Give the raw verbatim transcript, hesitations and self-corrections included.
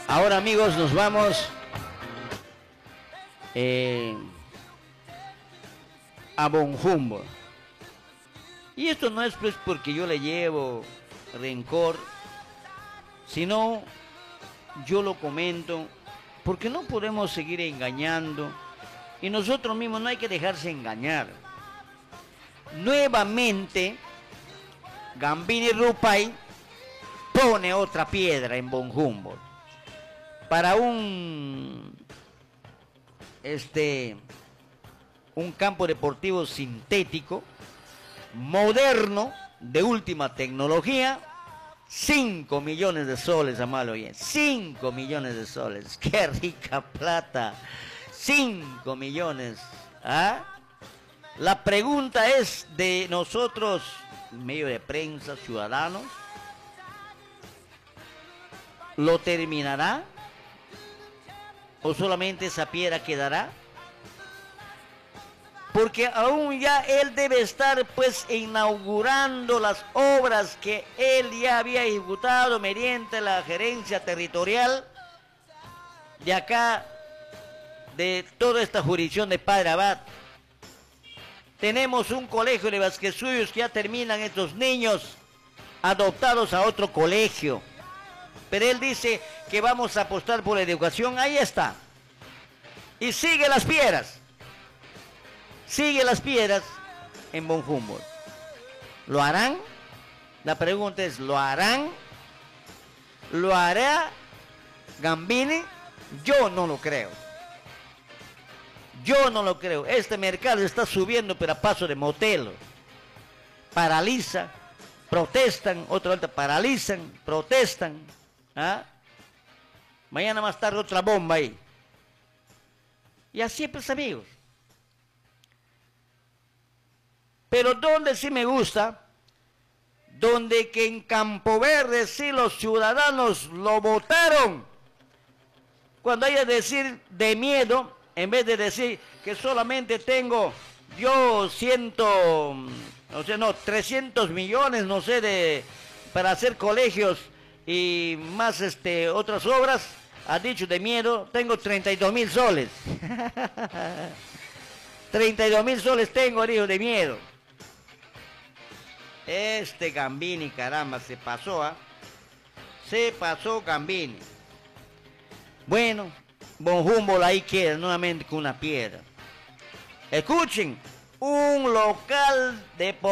Ahora, amigos, nos vamos eh, a Von Humboldt. Y esto no es pues porque yo le llevo rencor, sino yo lo comento porque no podemos seguir engañando y nosotros mismos no hay que dejarse engañar. Nuevamente, Gambini Rupay pone otra piedra en Von Humboldt para un este un campo deportivo sintético moderno de última tecnología. Cinco millones de soles, amable oyente, cinco millones de soles, qué rica plata, cinco millones. ¿Ah? La pregunta es de nosotros, medio de prensa, ciudadanos, ¿lo terminará? ¿O solamente esa piedra quedará? Porque aún ya él debe estar pues inaugurando las obras que él ya había ejecutado mediante la gerencia territorial de acá, de toda esta jurisdicción de Padre Abad. Tenemos un colegio de Vasquezuyos que ya terminan estos niños adoptados a otro colegio. Pero él dice que vamos a apostar por la educación, ahí está. Y sigue las piedras. Sigue las piedras en Von Humboldt. ¿Lo harán? La pregunta es, ¿lo harán? ¿Lo hará Gambini? Yo no lo creo. Yo no lo creo. Este mercado está subiendo pero a paso de motelo. Paraliza, protestan, otra vuelta paralizan, protestan. ¿Ah? Mañana más tarde otra bomba ahí. Y así pues, amigos. Pero donde sí me gusta, donde que en Campo Verde sí los ciudadanos lo votaron, cuando hay que decir de miedo, en vez de decir que solamente tengo yo ciento, o sea, no, trescientos millones, no sé, de para hacer colegios y más este otras obras, ha dicho de miedo, tengo treinta y dos mil soles. treinta y dos mil soles tengo, dijo, de miedo. Este Gambini, caramba, se pasó, ¿ah? ¿eh? Se pasó Gambini. Bueno, Von Humboldt ahí queda nuevamente con una piedra. Escuchen, un local de